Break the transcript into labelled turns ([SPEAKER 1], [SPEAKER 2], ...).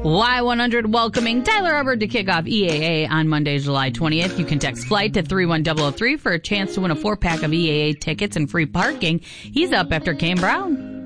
[SPEAKER 1] Y100 welcoming Tyler Hubbard to kick off EAA on Monday, July 20th. You can text FLIGHT to 31003 for a chance to win a 4-pack of EAA tickets and free parking. He's up after Kane Brown.